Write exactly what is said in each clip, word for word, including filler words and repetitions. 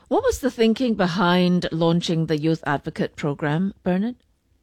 What was the thinking behind launching the Youth Advocate program, Bernard?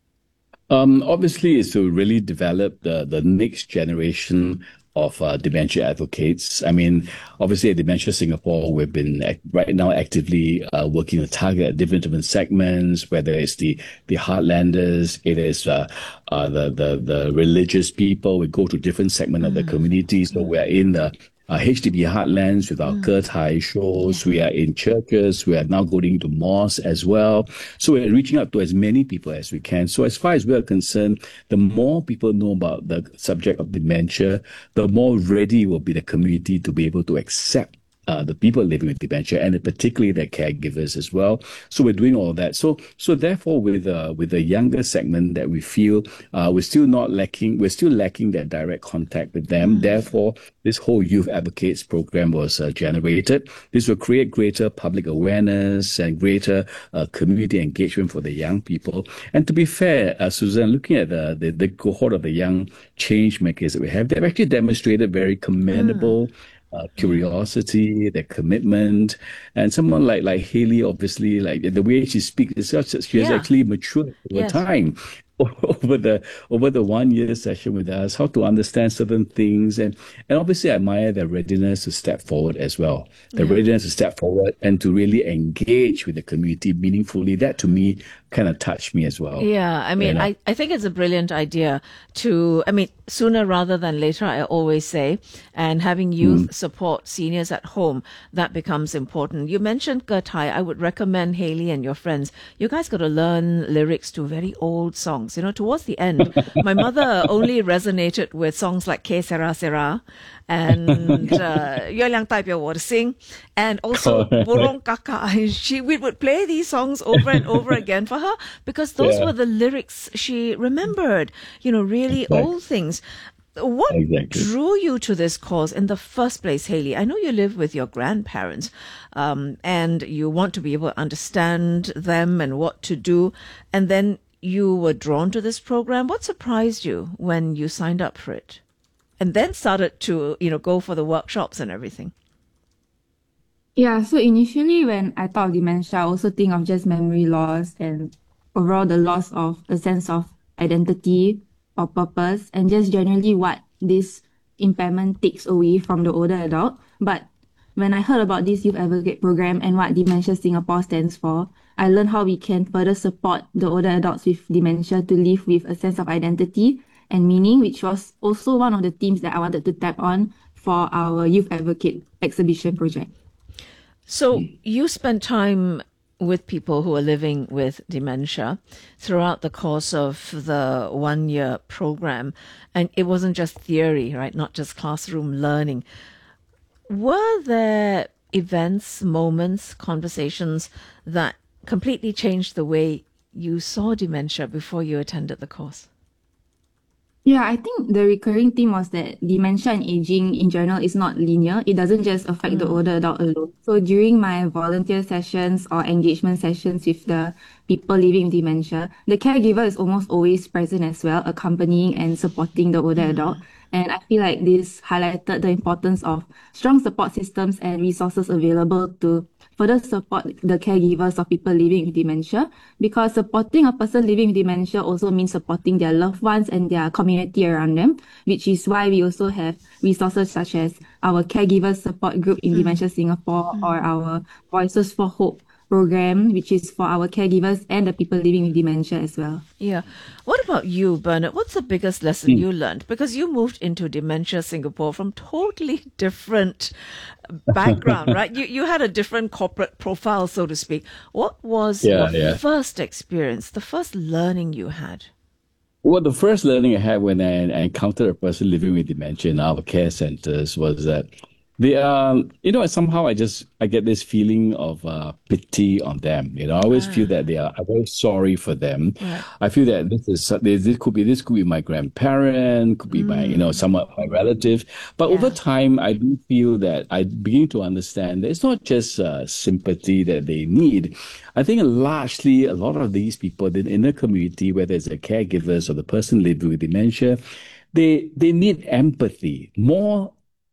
Um, obviously, is to really develop the the next generation of uh, dementia advocates. I mean, obviously, at Dementia Singapore, we've been ac- right now actively uh, working to target different different segments, whether it's the the heartlanders, it is uh, uh, the the the religious people. We go to different segment of the Mm, community. So mm, we're in the uh, H D B heartlands with our mm. Ke Yeah. shows. We are in churches. We are now going to mosques as well. So we're reaching out to as many people as we can. So as far as we are concerned, the more people know about the subject of dementia, the more ready will be the community to be able to accept uh, the people living with dementia, and particularly their caregivers as well. So we're doing all of that. So so therefore, with uh, with the younger segment that we feel uh, we're still not lacking, we're still lacking that direct contact with them. Mm. Therefore, this whole youth advocates program was uh, generated. This will create greater public awareness and greater uh, community engagement for the young people. And to be fair, uh, Susan, looking at the, the the cohort of the young change makers that we have, they've actually demonstrated very Mm. commendable uh, Yeah. curiosity, their commitment, and someone like like Haley, obviously, like the way she speaks, it's just, she has Yeah. actually matured over Yes. time, over the over the one year session with us, how to understand certain things, and and obviously I admire their readiness to step forward as well, the Yeah. readiness to step forward and to really engage with the community meaningfully. That to me kind of touched me as well, Yeah, I you mean, know. I, I think it's a brilliant idea to, I mean, sooner rather than later, I always say, and having Mm. youth support seniors at home, that becomes important. You mentioned Gertai. I would recommend Haley and your friends. You guys got to learn lyrics to very old songs. You know, towards the end, my mother only resonated with songs like Que Sera Sera and uh, 月亮代表我的心, and also Correct. Burung Kakak. She we would play these songs over and over again for her because those Yeah, were the lyrics she remembered. You know, really exactly. old things. What Exactly. drew you to this cause in the first place, Haley? I know you live with your grandparents, um, and you want to be able to understand them and what to do, and then you were drawn to this program. What surprised you when you signed up for it? And then started to, you know, go for the workshops and everything. Yeah, so initially when I thought of dementia, I also think of just memory loss and overall the loss of a sense of identity or purpose and just generally what this impairment takes away from the older adult. But when I heard about this youth advocate program and what Dementia Singapore stands for, I learned how we can further support the older adults with dementia to live with a sense of identity and meaning, which was also one of the themes that I wanted to tap on for our youth advocate exhibition project. So you spent time with people who are living with dementia throughout the course of the one year program. And it wasn't just theory, right? Not just classroom learning. Were there events, moments, conversations that completely changed the way you saw dementia before you attended the course? Yeah, I think the recurring theme was that dementia and aging in general is not linear. It doesn't just affect the Mm, older adult alone. So during my volunteer sessions or engagement sessions with the people living with dementia, the caregiver is almost always present as well, accompanying and supporting the older adult. mm, And I feel like this highlighted the importance of strong support systems and resources available to further support the caregivers of people living with dementia, because supporting a person living with dementia also means supporting their loved ones and their community around them, which is why we also have resources such as our caregiver support group in mm, Dementia Singapore or mm. our Voices for Hope program, which is for our caregivers and the people living with dementia as well. Yeah. What about you, Bernard? What's the biggest lesson Mm. you learned? Because you moved into Dementia Singapore from totally different background, right? You you had a different corporate profile, so to speak. What was your Yeah, yeah. first experience, the first learning you had? Well, the first learning I had when I, I encountered a person living with dementia in our care centers was that they are, you know, somehow I just I get this feeling of uh, pity on them. You know, I always feel Ah, that they are. I'm very sorry for them. right. I feel that this is this, this could be this could be my grandparent, could be my you know Mm, somewhat my relative. But over yeah. time, I do feel that I begin to understand that it's not just uh, sympathy that they need. I think largely a lot of these people in, in the community, whether it's the caregivers or the person living with dementia, they they need empathy more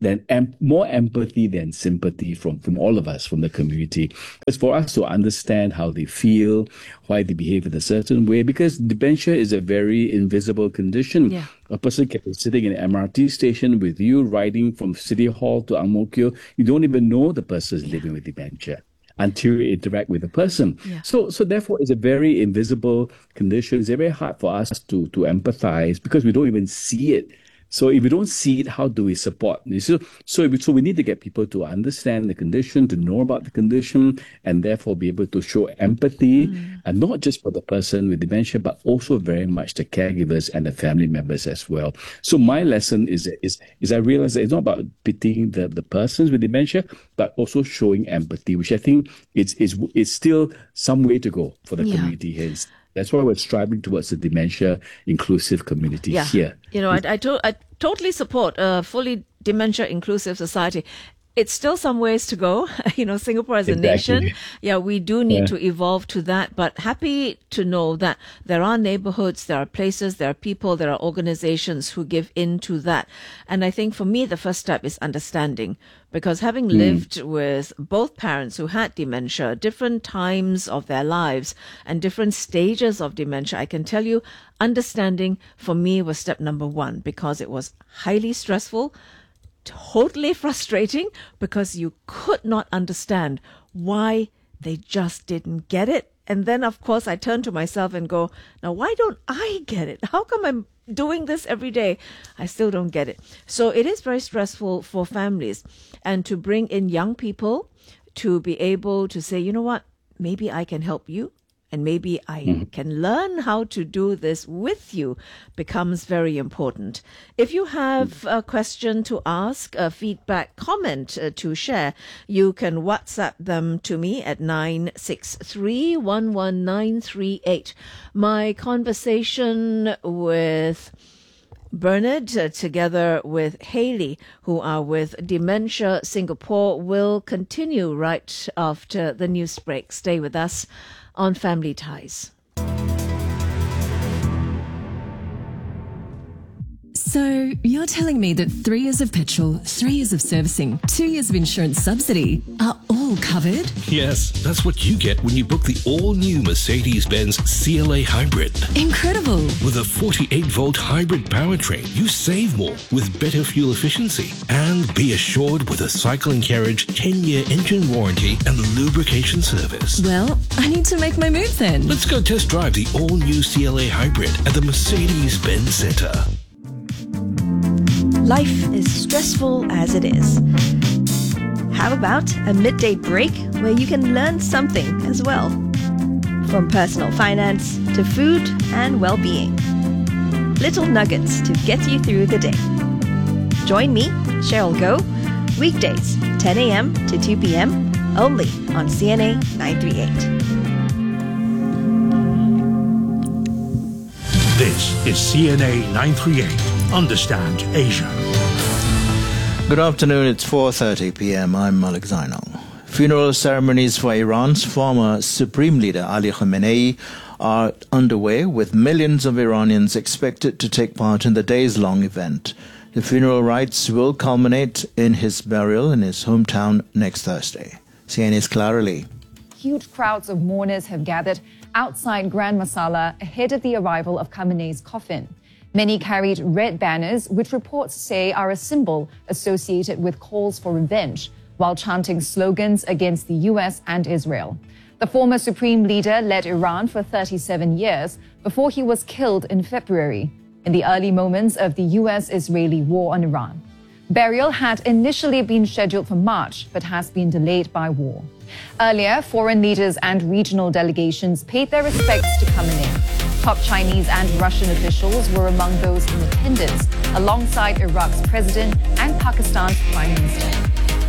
than em- more empathy than sympathy from, from all of us, from the community. It's for us to understand how they feel, why they behave in a certain way, because dementia is a very invisible condition. Yeah. A person can be sitting in an M R T station with you, riding from City Hall to Ang Mo Kio. You don't even know the person is living with dementia until you interact with the person. Yeah. So, so therefore, it's a very invisible condition. It's very hard for us to to empathize because we don't even see it. So if we don't see it, how do we support? So, so, we, so we need to get people to understand the condition, to know about the condition, and therefore be able to show empathy, mm. and not just for the person with dementia, but also very much the caregivers and the family members as well. So my lesson is is is I realize that it's not about pitying the, the persons with dementia, but also showing empathy, which I think is is is still some way to go for the yeah. community here. That's why we're striving towards a dementia inclusive community yeah. here. You know, I, I, to- I totally support a fully dementia inclusive society. It's still some ways to go. You know, Singapore as a Exactly. nation, yeah, we do need Yeah. to evolve to that, but happy to know that there are neighborhoods, there are places, there are people, there are organizations who give in to that. And I think for me, the first step is understanding, because having Mm. lived with both parents who had dementia, different times of their lives and different stages of dementia, I can tell you, understanding for me was step number one, because it was highly stressful, totally frustrating, because you could not understand why they just didn't get it. And then, of course, I turn to myself and go, now, why don't I get it? How come I'm doing this every day? I still don't get it. So it is very stressful for families. And to bring in young people to be able to say, you know what, maybe I can help you. And maybe I mm-hmm. can learn how to do this with you becomes very important. If you have a question to ask, a feedback, comment uh, to share, you can WhatsApp them to me at nine six three, one one nine three eight. My conversation with Bernard, uh, together with Haley, who are with Dementia Singapore, will continue right after the news break. Stay with us on Family Ties. So, you're telling me that three years of petrol, three years of servicing, two years of insurance subsidy are all covered? Yes, that's what you get when you book the all-new Mercedes-Benz C L A Hybrid. Incredible! With a forty-eight volt hybrid powertrain, you save more with better fuel efficiency. And be assured with a cycling carriage, ten-year engine warranty and lubrication service. Well, I need to make my move then. Let's go test drive the all-new C L A Hybrid at the Mercedes-Benz Centre. Life is stressful as it is. How about a midday break where you can learn something as well? From personal finance to food and well-being. Little nuggets to get you through the day. Join me, Cheryl Goh, weekdays, ten a.m. to two p.m., only on C N A nine thirty-eight. This is C N A nine thirty-eight. Understand Asia. Good afternoon, it's four thirty p.m. I'm Malik Zainal. Funeral ceremonies for Iran's former Supreme Leader Ali Khamenei are underway, with millions of Iranians expected to take part in the days-long event. The funeral rites will culminate in his burial in his hometown next Thursday. C N A's Clara Lee. Huge crowds of mourners have gathered outside Grand Masala ahead of the arrival of Khamenei's coffin. Many carried red banners, which reports say are a symbol associated with calls for revenge, while chanting slogans against the U S and Israel. The former supreme leader led Iran for thirty-seven years before he was killed in February, in the early moments of the U S-Israeli war on Iran. Burial had initially been scheduled for March, but has been delayed by war. Earlier, foreign leaders and regional delegations paid their respects to Khamenei. Top Chinese and Russian officials were among those in attendance, alongside Iraq's president and Pakistan's prime minister.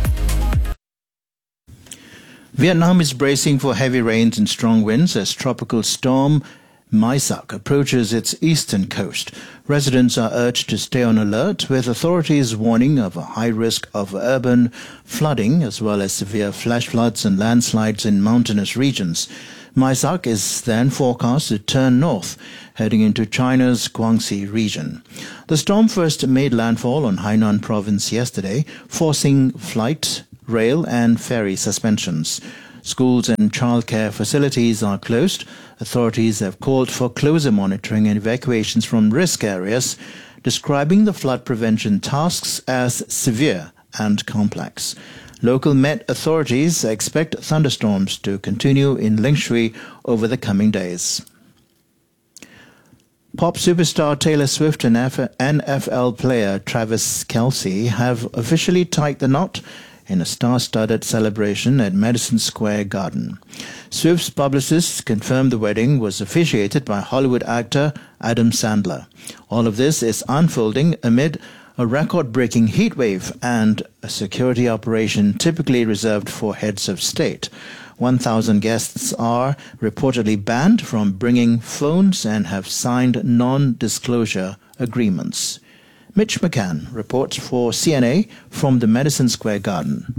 Vietnam is bracing for heavy rains and strong winds as tropical storm Maisak approaches its eastern coast. Residents are urged to stay on alert, with authorities warning of a high risk of urban flooding as well as severe flash floods and landslides in mountainous regions. Maisak is then forecast to turn north, heading into China's Guangxi region. The storm first made landfall on Hainan province yesterday, forcing flight, rail and ferry suspensions. Schools and childcare facilities are closed. Authorities have called for closer monitoring and evacuations from risk areas, describing the flood prevention tasks as severe and complex. Local Met authorities expect thunderstorms to continue in Lingshui over the coming days. Pop superstar Taylor Swift and N F L player Travis Kelce have officially tied the knot in a star-studded celebration at Madison Square Garden. Swift's publicists confirmed the wedding was officiated by Hollywood actor Adam Sandler. All of this is unfolding amid a record-breaking heatwave and a security operation typically reserved for heads of state. one thousand guests are reportedly banned from bringing phones and have signed non-disclosure agreements. Mitch McCann reports for C N A from the Madison Square Garden.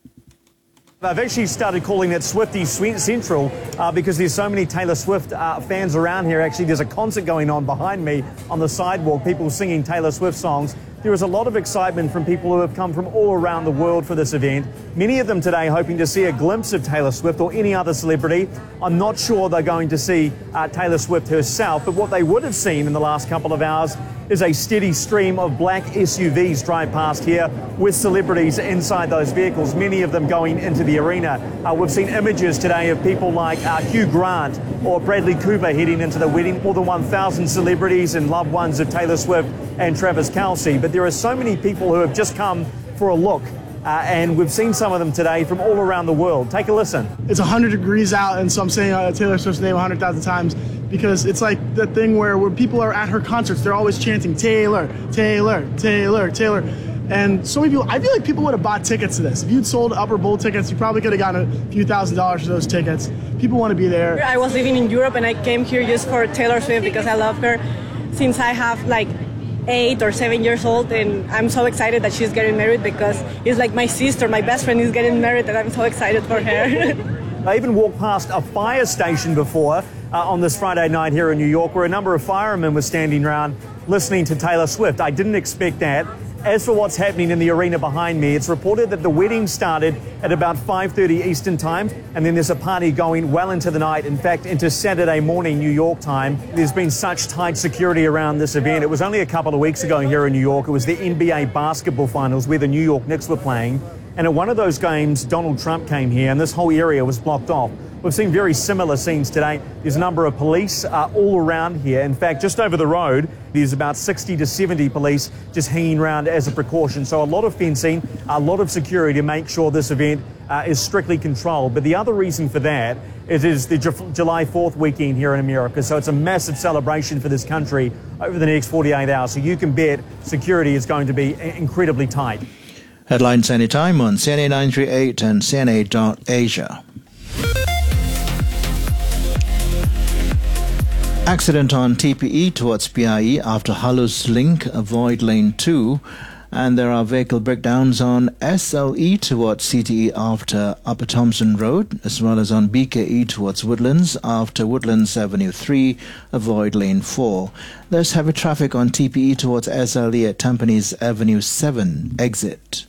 I've actually started calling it Swiftie Central uh, because there's so many Taylor Swift uh, fans around here. Actually, there's a concert going on behind me on the sidewalk, people singing Taylor Swift songs. There is a lot of excitement from people who have come from all around the world for this event. Many of them today hoping to see a glimpse of Taylor Swift or any other celebrity. I'm not sure they're going to see uh, Taylor Swift herself, but what they would have seen in the last couple of hours is a steady stream of black S U Vs drive past here with celebrities inside those vehicles, many of them going into the arena. Uh, we've seen images today of people like uh, Hugh Grant or Bradley Cooper heading into the wedding. More than one thousand celebrities and loved ones of Taylor Swift and Travis Kelce. But there are so many people who have just come for a look. Uh, and we've seen some of them today from all around the world. Take a listen. It's one hundred degrees out, and so I'm saying uh, Taylor Swift's name one hundred thousand times because it's like the thing where when people are at her concerts, they're always chanting Taylor, Taylor, Taylor, Taylor. And so many people, I feel like people would have bought tickets to this. If you'd sold Upper Bowl tickets, you probably could have gotten a few thousand dollars for those tickets. People want to be there. I was living in Europe and I came here just for Taylor Swift because I love her since I have like eight or seven years old, and I'm so excited that she's getting married because it's like my sister, my best friend is getting married, and I'm so excited for her. I even walked past a fire station before uh, on this Friday night here in New York where a number of firemen were standing around listening to Taylor Swift. I didn't expect that. As for what's happening in the arena behind me, it's reported that the wedding started at about five thirty Eastern time, and then there's a party going well into the night, in fact, into Saturday morning New York time. There's been such tight security around this event. It was only a couple of weeks ago here in New York. It was the N B A basketball finals where the New York Knicks were playing. And at one of those games, Donald Trump came here, and this whole area was blocked off. We've seen very similar scenes today. There's a number of police uh, all around here. In fact, just over the road, there's about sixty to seventy police just hanging around as a precaution. So a lot of fencing, a lot of security to make sure this event uh, is strictly controlled. But the other reason for that is, is the Ju- July fourth weekend here in America. So it's a massive celebration for this country over the next forty-eight hours. So you can bet security is going to be incredibly tight. Headlines anytime on C N A nine thirty-eight and C N A dot Asia. Accident on T P E towards P I E after Halus Link avoid lane two, and there are vehicle breakdowns on S L E towards C T E after Upper Thompson Road, as well as on B K E towards Woodlands after Woodlands Avenue three, avoid lane four. There's heavy traffic on T P E towards S L E at Tampines Avenue seven exit.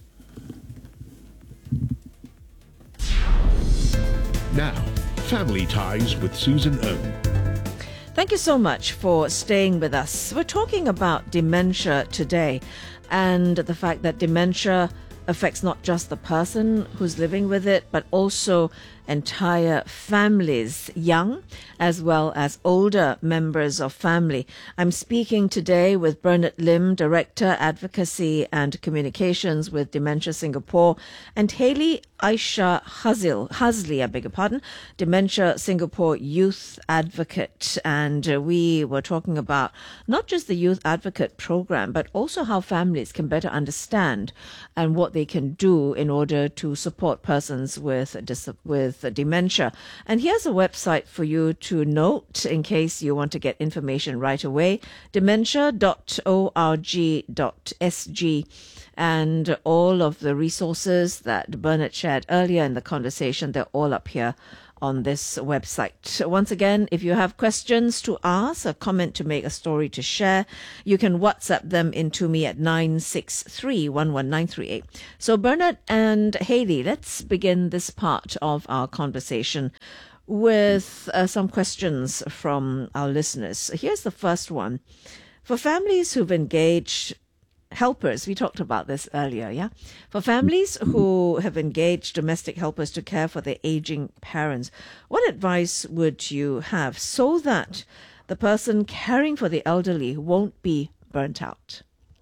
Now, Family Ties with Susan Ohm. Thank you so much for staying with us. We're talking about dementia today and the fact that dementia affects not just the person who's living with it, but also entire families, young as well as older members of family. I'm speaking today with Bernard Lim, Director, Advocacy and Communications with Dementia Singapore, and Haley Aisha Hazil, Hazli, I beg your pardon, Dementia Singapore Youth Advocate. And uh, we were talking about not just the Youth Advocate program, but also how families can better understand and what they can do in order to support persons with dis- with dementia. And here's a website for you to note in case you want to get information right away, dementia dot org dot s g. And all of the resources that Bernard shared earlier in the conversation, they're all up here on this website. Once again, if you have questions to ask, a comment to make, a story to share, you can WhatsApp them into me at nine six three, one one nine three eight. So Bernard and Hayley, let's begin this part of our conversation with uh, some questions from our listeners. Here's the first one. For families who've engaged helpers, we talked about this earlier, yeah? For families who have engaged domestic helpers to care for their aging parents, what advice would you have so that the person caring for the elderly won't be burnt out?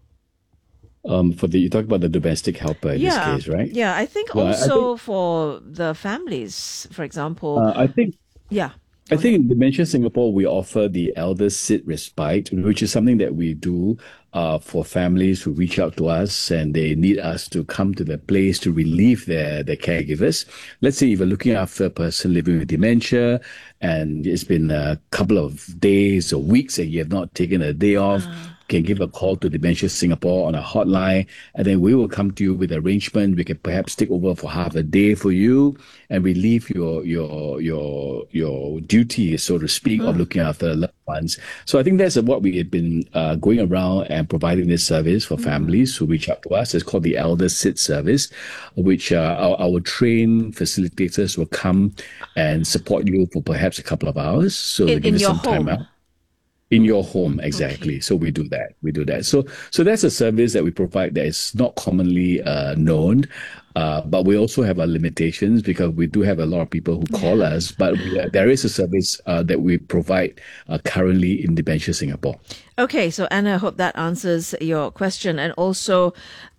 Um, for the you talk about the domestic helper in yeah, this case, right? Yeah, I think Well, I- I also think- for the families, for example. Uh, I think yeah. I think in Dementia Singapore, we offer the Elder Sit Respite, which is something that we do uh, for families who reach out to us and they need us to come to their place to relieve their, their caregivers. Let's say if you're looking after a person living with dementia and it's been a couple of days or weeks and you have not taken a day off, can give a call to Dementia Singapore on a hotline, and then we will come to you with arrangement. We can perhaps take over for half a day for you and relieve your your your your duty, so to speak, of looking after loved ones. So I think that's what we have been uh, going around and providing this service for families who reach out to us. It's called the Elder Sit Service, which uh, our, our trained facilitators will come and support you for perhaps a couple of hours. So In- they give in you your some time home? out. In your home, exactly. So we do that. We do that. So so that's a service that we provide that is not commonly uh, known, uh, but we also have our limitations because we do have a lot of people who call us. But we, uh, there is a service uh, that we provide uh, currently in Dementia Singapore. Okay, so Anna, I hope that answers your question. And also,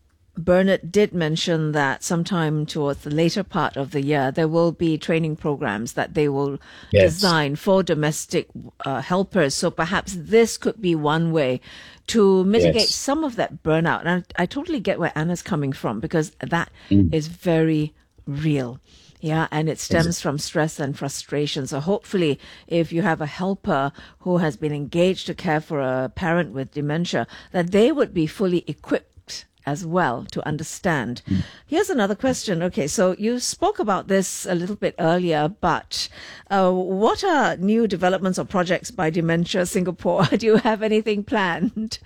Bernard did mention that sometime towards the later part of the year, there will be training programs that they will Yes. design for domestic uh, helpers. So perhaps this could be one way to mitigate Yes. some of that burnout. And I, I totally get where Anna's coming from because that Mm. is very real. Yeah, and it stems from stress and frustration. So hopefully, if you have a helper who has been engaged to care for a parent with dementia, that they would be fully equipped as well to understand. Here's another question. Okay, so you spoke about this a little bit earlier, but uh, what are new developments or projects by Dementia Singapore? Do you have anything planned?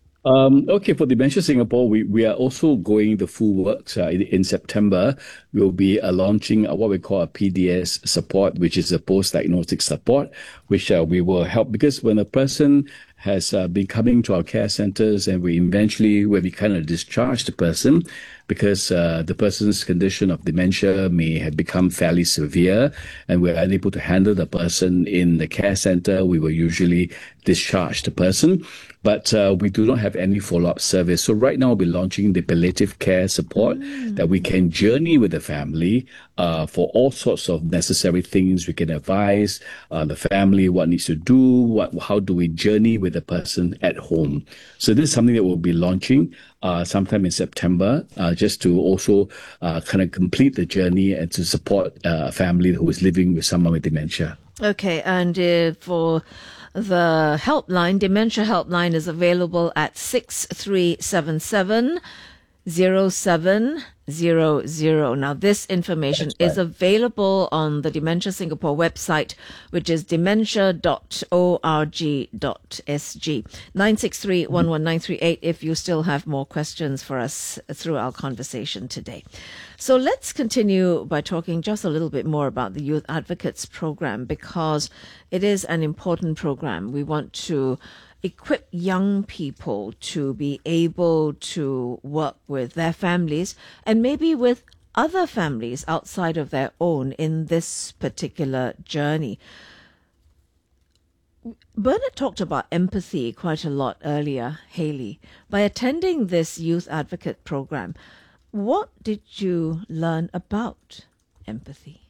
Um, okay, for Dementia Singapore, we, we are also going the full works. Uh, in, in September, we'll be uh, launching uh, what we call a P D S support, which is a post-diagnostic support, which uh, we will help because when a person has uh, been coming to our care centers and we eventually, when we kind of discharge the person, because uh, the person's condition of dementia may have become fairly severe and we're unable to handle the person in the care center, we will usually discharge the person. But uh, we do not have any follow-up service. So right now we're launching the palliative care support that we can journey with the family uh, for all sorts of necessary things. We can advise uh, the family what needs to do, what how do we journey with the person at home. So this is something that we'll be launching uh, sometime in September, uh, just to also uh, kind of complete the journey and to support uh, a family who is living with someone with dementia. Okay, and uh, for the helpline, Dementia Helpline is available at six three seven seven, zero seven zero zero. Now, this information That's is right. available on the Dementia Singapore website, which is dementia dot org dot s g. nine six three, one one nine three eight if you still have more questions for us through our conversation today. So let's continue by talking just a little bit more about the Youth Advocates Program because it is an important program. We want to equip young people to be able to work with their families and maybe with other families outside of their own in this particular journey. Bernard talked about empathy quite a lot earlier, Hayley. By attending this Youth Advocate Program, what did you learn about empathy?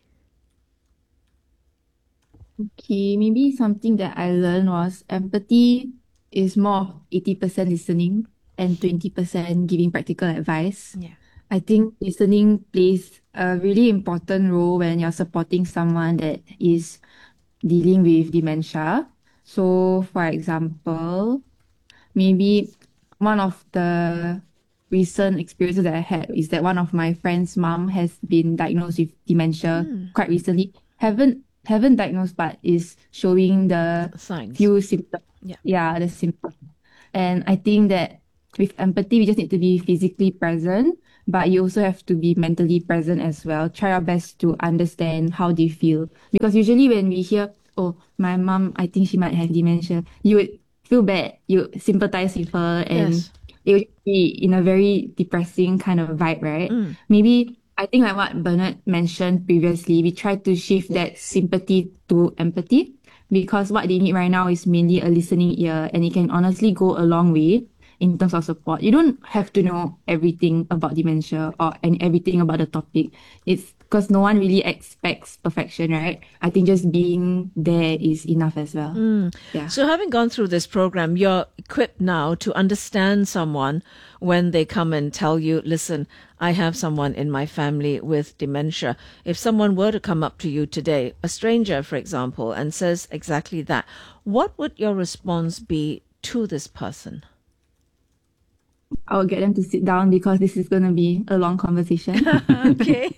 Okay, maybe something that I learned was empathy is more of eighty percent listening and twenty percent giving practical advice. Yeah. I think listening plays a really important role when you're supporting someone that is dealing with dementia. So, for example, maybe one of the recent experiences that I had is that one of my friend's mom has been diagnosed with dementia Mm. quite recently. Haven't haven't diagnosed, but is showing the Signs. few symptoms. Yeah. Yeah, the symptoms. And I think that with empathy, we just need to be physically present, but you also have to be mentally present as well. Try our best to understand how they feel. Because usually when we hear, oh, my mom, I think she might have dementia, you would feel bad. You sympathize with her, and Yes. it would be in a very depressing kind of vibe, right? Mm. Maybe I think like what Bernard mentioned previously, we try to shift that sympathy to empathy, because what they need right now is mainly a listening ear, and it can honestly go a long way in terms of support. You don't have to know everything about dementia or and everything about the topic. It's because no one really expects perfection, right? I think just being there is enough as well. Mm. Yeah. So having gone through this program, you're equipped now to understand someone when they come and tell you, listen, I have someone in my family with dementia. If someone were to come up to you today, a stranger, for example, and says exactly that, what would your response be to this person? I'll get them to sit down because this is going to be a long conversation. Okay.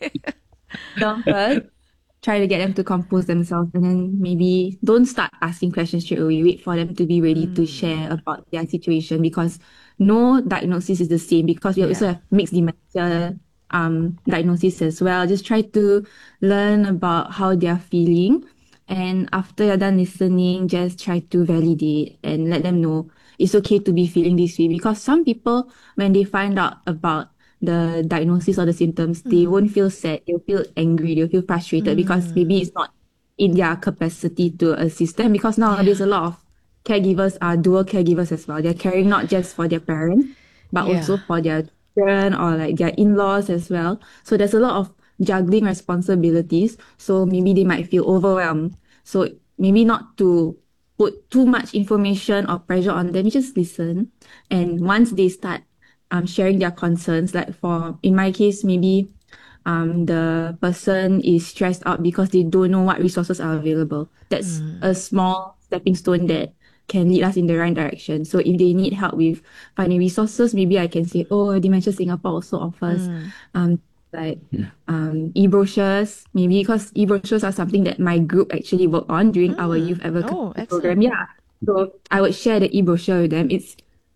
Down first, try to get them to compose themselves, and then maybe don't start asking questions straight away. Wait for them to be ready to share about their situation, because no diagnosis is the same, because we also Yeah. have mixed dementia um, diagnosis as well. Just try to learn about how they're feeling, and after you're done listening, just try to validate and let them know it's okay to be feeling this way, because some people, when they find out about the diagnosis or the symptoms, they won't feel sad, they'll feel angry, they'll feel frustrated because maybe it's not in their capacity to assist them, because nowadays a lot of caregivers are dual caregivers as well. They're caring not just for their parents, but Yeah. also for their children or like their in-laws as well. So there's a lot of juggling responsibilities. So maybe they might feel overwhelmed. So maybe not to put too much information or pressure on them, you just listen. And once they start um sharing their concerns, like for in my case, maybe um the person is stressed out because they don't know what resources are available. That's a small stepping stone that can lead us in the right direction. So if they need help with finding resources, maybe I can say, oh, Dementia Singapore also offers um like um e-brochures, maybe, because e-brochures are something that my group actually work on during our youth advocacy Oh, excellent. program. Yeah. So I would share the e-brochure with them. It's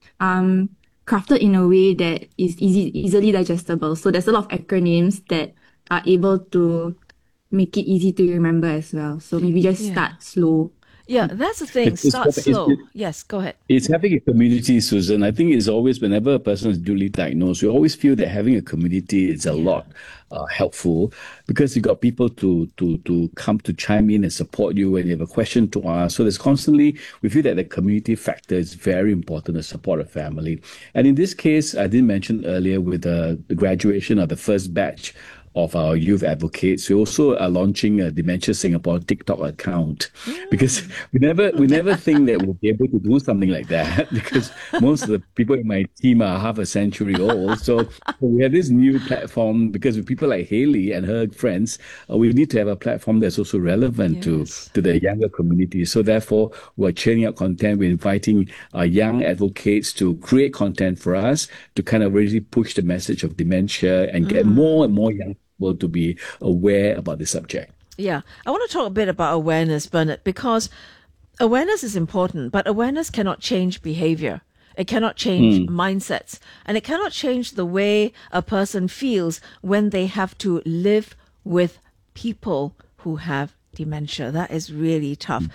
um crafted in a way that is easy easily digestible. So there's a lot of acronyms that are able to make it easy to remember as well. So maybe just Yeah. start slow. Yeah, that's the thing. It's- it's- Start it's- slow. it- Yes, go ahead. It's having a community, Susan. I think it's always, whenever a person is duly diagnosed, we always feel that having a community is a lot uh, helpful, because you got people to to to come to chime in and support you when you have a question to ask. So there's constantly, we feel that the community factor is very important to support a family. And in this case, I did mention earlier with the, the graduation of the first batch of our youth advocates, we also are launching a Dementia Singapore TikTok account, because we never we never think that we'll be able to do something like that, because most of the people in my team are half a century old. So we have this new platform, because with people like Haley and her friends, uh, we need to have a platform that's also relevant to to the younger community. So therefore, we're churning out content. We're inviting uh, young advocates to create content for us to kind of really push the message of dementia and get more and more young people to be aware about the subject. Yeah, I want to talk a bit about awareness, Bernard, because awareness is important, but awareness cannot change behavior. It cannot change mindsets, and it cannot change the way a person feels when they have to live with people who have dementia. That is really tough.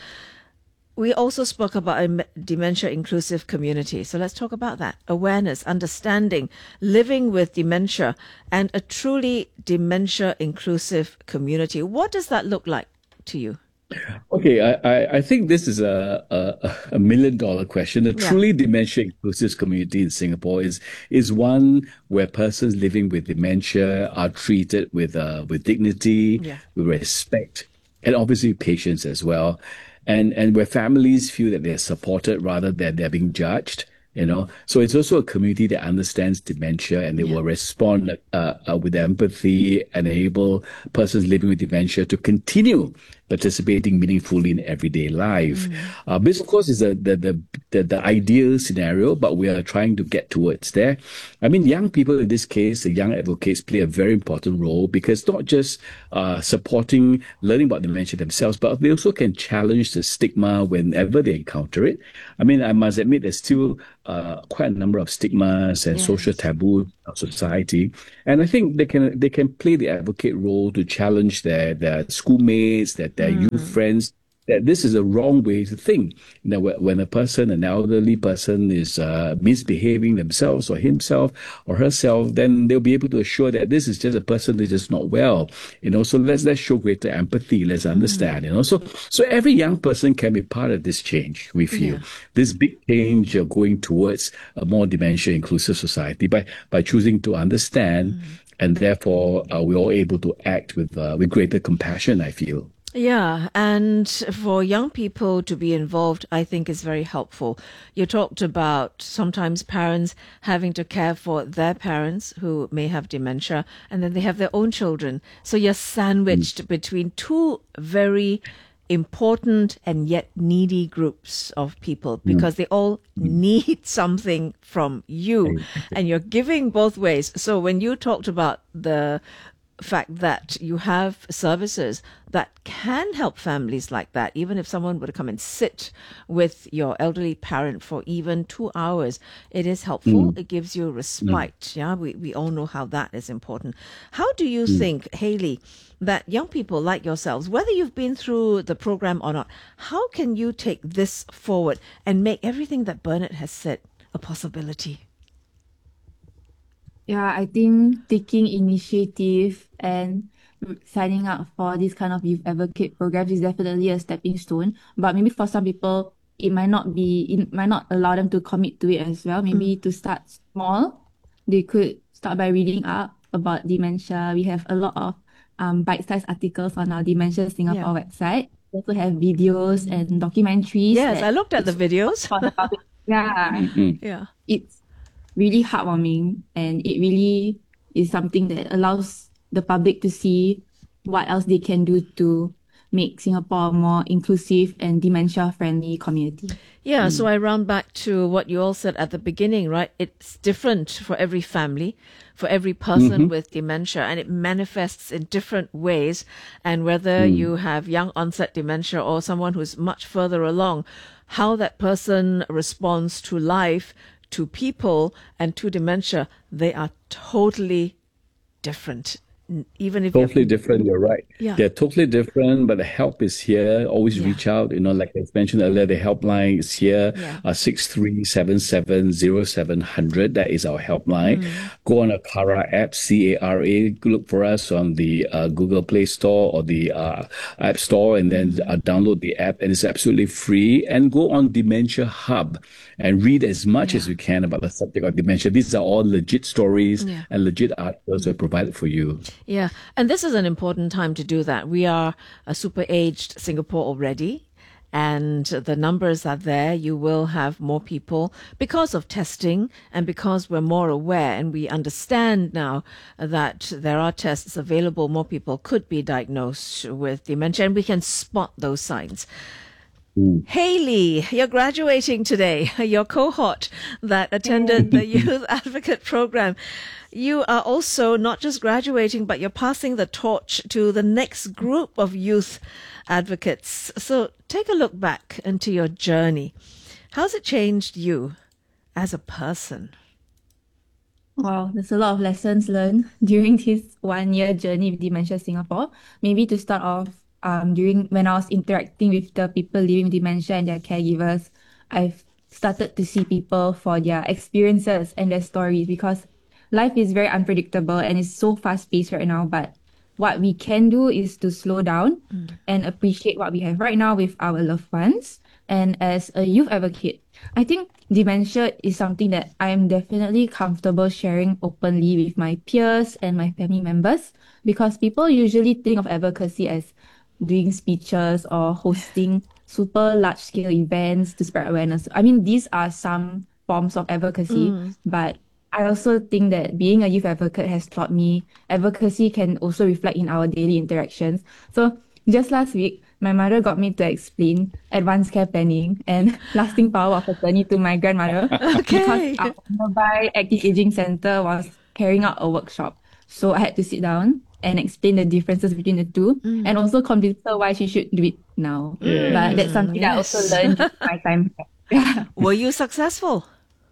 We also spoke about a dementia inclusive community. So let's talk about that. Awareness, understanding, living with dementia, and a truly dementia inclusive community. What does that look like to you? Okay, I, I, I think this is a, a, a million dollar question. A Yeah. truly dementia inclusive community in Singapore is is one where persons living with dementia are treated with uh, with dignity, Yeah. with respect, and obviously patience as well. And and where families feel that they're supported rather than they're being judged. You know, so it's also a community that understands dementia, and they will respond uh, uh, with empathy and enable persons living with dementia to continue participating meaningfully in everyday life. Mm. Uh, this, of course, is the, the, the, the, the ideal scenario, but we are trying to get towards there. I mean, young people in this case, the young advocates play a very important role because not just uh, supporting learning about dementia themselves, but they also can challenge the stigma whenever they encounter it. I mean, I must admit, there's still uh, quite a number of stigmas and yes. social taboos in our society. And I think they can they can play the advocate role to challenge their, their schoolmates, their, their mm. youth friends, that this is a wrong way to think. You know, when a person, an elderly person, is uh, misbehaving themselves or himself or herself, then they'll be able to assure that this is just a person that's just not well. You know, so let's let's show greater empathy. Let's understand. You know, so so every young person can be part of this change. We feel yeah. this big change of going towards a more dementia inclusive society by by choosing to understand, mm. and therefore uh, we're all able to act with uh, with greater compassion, I feel. Yeah, and for young people to be involved, I think is very helpful. You talked about sometimes parents having to care for their parents who may have dementia, and then they have their own children. So you're sandwiched mm. between two very important and yet needy groups of people because mm. they all need something from you, and you're giving both ways. So when you talked about the fact that you have services that can help families like that, even if someone were to come and sit with your elderly parent for even two hours, it is helpful. Mm. It gives you respite. Mm. Yeah, we, we all know how that is important. How do you mm. think, Hayley, that young people like yourselves, whether you've been through the program or not, how can you take this forward and make everything that Bernard has said a possibility? Yeah, I think taking initiative and signing up for this kind of youth advocate programs is definitely a stepping stone. But maybe for some people, it might not be, it might not allow them to commit to it as well. Maybe mm. to start small, they could start by reading up about dementia. We have a lot of um, bite-sized articles on our Dementia Singapore yeah. website. We also have videos and documentaries. Yes, I looked at the videos. For the public. Yeah. Mm-hmm. Yeah. It's really heartwarming, and it really is something that allows the public to see what else they can do to make Singapore a more inclusive and dementia-friendly community. Yeah, mm. so I round back to what you all said at the beginning, right? It's different for every family, for every person mm-hmm. with dementia, and it manifests in different ways. And whether mm. you have young onset dementia or someone who's much further along, how that person responds to life, to people, and to dementia, they are totally different. Even if totally different, you're right. Yeah. They're totally different, but the help is here. Always yeah. reach out. You know, like I mentioned earlier, the helpline is here. Yeah. Uh, six three seven seven zero seven zero zero. That is our helpline. Mm. Go on a Cara app, C A R A. Look for us on the uh, Google Play Store or the uh, App Store, and then uh, download the app. And it's absolutely free. And go on Dementia Hub and read as much yeah. as you can about the subject of dementia. These are all legit stories yeah. and legit articles that are provided for you. Yeah, and this is an important time to do that. We are a super-aged Singapore already, and the numbers are there. You will have more people because of testing and because we're more aware and we understand now that there are tests available. More people could be diagnosed with dementia, and we can spot those signs. Mm. Hayley, you're graduating today, your cohort that attended the Youth Advocate Program. You are also not just graduating, but you're passing the torch to the next group of youth advocates. So take a look back into your journey. How's it changed you as a person? Wow, there's a lot of lessons learned during this one-year journey with Dementia Singapore. Maybe to start off, um, during when I was interacting with the people living with dementia and their caregivers, I've started to see people for their experiences and their stories, because life is very unpredictable and it's so fast-paced right now. But what we can do is to slow down mm. and appreciate what we have right now with our loved ones. And as a youth advocate, I think dementia is something that I am definitely comfortable sharing openly with my peers and my family members, because people usually think of advocacy as doing speeches or hosting super large-scale events to spread awareness. I mean, these are some forms of advocacy, mm. but I also think that being a youth advocate has taught me advocacy can also reflect in our daily interactions. So just last week, my mother got me to explain advanced care planning and lasting power of attorney to my grandmother. Okay. Because our nearby active aging center was carrying out a workshop. So I had to sit down and explain the differences between the two mm. and also convince her why she should do it now. Yeah. But that's something yes. that I also learned in my time. Yeah. Were you successful?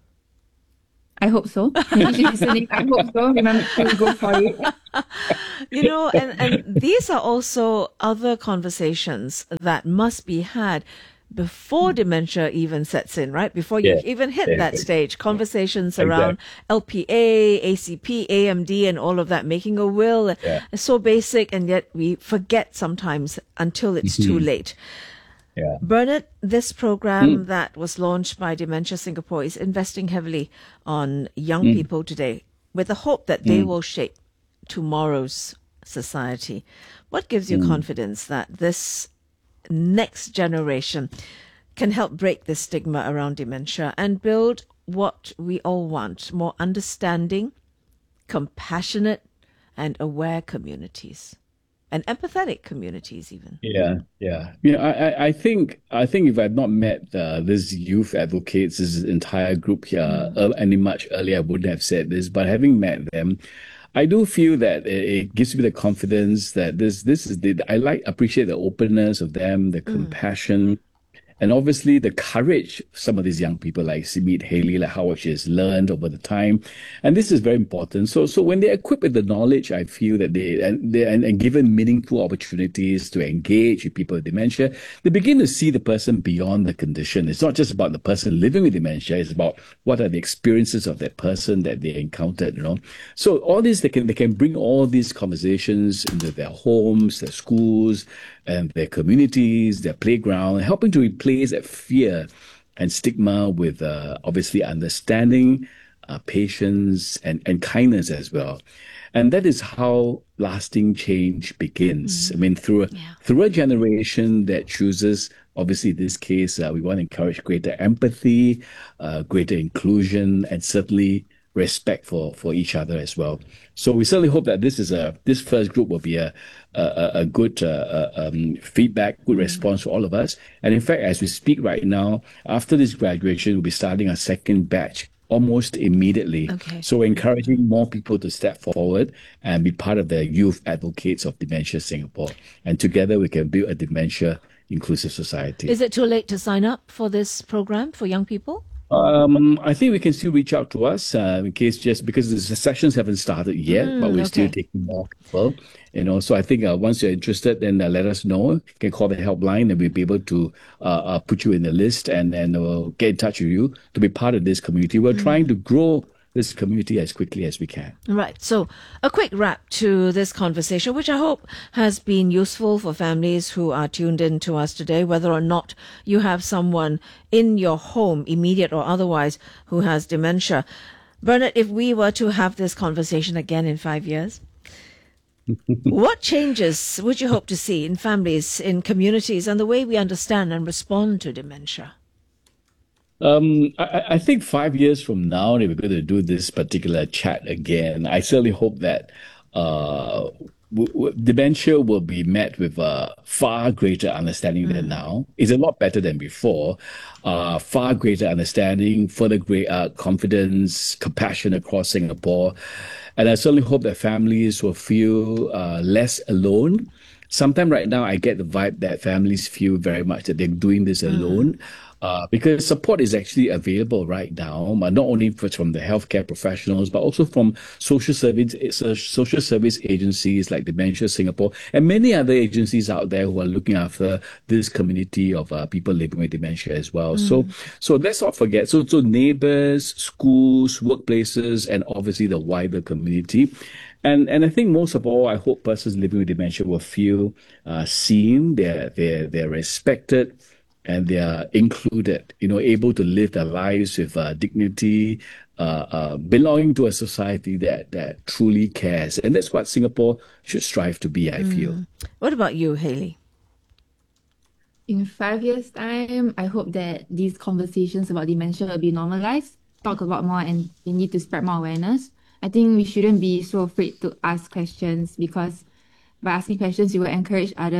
I hope so. Maybe she's listening. I hope so. Remember to go for it. You know, and, and these are also other conversations that must be had before dementia even sets in, right? Before you yeah, even hit yeah, that yeah. stage. Conversations exactly. around L P A, A C P, A M D, and all of that, making a will. Yeah. It's so basic, and yet we forget sometimes until it's Mm-hmm. too late. Yeah. Bernard, this program Mm. that was launched by Dementia Singapore is investing heavily on young Mm. people today with the hope that they Mm. will shape tomorrow's society. What gives you Mm. confidence that this next generation can help break the stigma around dementia and build what we all want, more understanding, compassionate, and aware communities? And empathetic communities, even. Yeah, yeah. You know, I, I, I think, I think if I had not met uh, this youth advocates, this entire group here, mm. uh, any much earlier, I wouldn't have said this. But having met them, I do feel that it, it gives me the confidence that this, this is the. I like appreciate the openness of them, the mm. compassion. And obviously the courage of some of these young people, like meet Haley, like how she has learned over the time. And this is very important. So so when they're equipped with the knowledge, I feel that they, and, they and, and given meaningful opportunities to engage with people with dementia, they begin to see the person beyond the condition. It's not just about the person living with dementia. It's about what are the experiences of that person that they encountered, you know. So all this, they can, they can bring all these conversations into their homes, their schools, and their communities, their playground, helping to replace that fear and stigma with uh, obviously understanding, uh, patience, and, and kindness as well. And that is how lasting change begins. Mm-hmm. I mean, through a, yeah. through a generation that chooses, obviously in this case, uh, we want to encourage greater empathy, uh, greater inclusion, and certainly respect for, for each other as well. So we certainly hope that this is a this first group will be a a, a good uh, um, feedback, good response for all of us. And in fact, as we speak right now, after this graduation, we'll be starting a second batch almost immediately. Okay. So we're encouraging more people to step forward and be part of the Youth Advocates of Dementia Singapore. And together we can build a dementia inclusive society. Is it too late to sign up for this program for young people? Um, I think we can still reach out to us uh, in case just because the sessions haven't started yet, Mm, but we're okay. still taking more people. You know, so I think uh, once you're interested, then uh, let us know. You can call the helpline, and we'll be able to uh, uh, put you in the list, and and we'll get in touch with you to be part of this community. We're Mm. trying to grow this community as quickly as we can. Right. So a quick wrap to this conversation, which I hope has been useful for families who are tuned in to us today, whether or not you have someone in your home, immediate or otherwise, who has dementia. Bernard, if we were to have this conversation again in five years, what changes would you hope to see in families, in communities, and the way we understand and respond to dementia? Um, I, I think five years from now, if we're going to do this particular chat again, I certainly hope that uh, w- w- dementia will be met with a far greater understanding mm. than now. It's a lot better than before. Uh, far greater understanding, further great uh, confidence, compassion across Singapore. And I certainly hope that families will feel uh, less alone. Sometimes right now, I get the vibe that families feel very much that they're doing this alone. Mm. Uh, because support is actually available right now, but not only from the healthcare professionals, but also from social service, social service agencies like Dementia Singapore and many other agencies out there who are looking after this community of uh, people living with dementia as well. Mm. So, so let's not forget. So, so neighbors, schools, workplaces, and obviously the wider community. And and I think most of all, I hope persons living with dementia will feel uh, seen, they're they're they're respected, and they are included, you know, able to live their lives with uh, dignity, uh, uh, belonging to a society that, that truly cares. And that's what Singapore should strive to be, I mm. feel. What about you, Haley? In five years' time, I hope that these conversations about dementia will be normalized, talk about more, and we need to spread more awareness. I think we shouldn't be so afraid to ask questions, because by asking questions, you will encourage others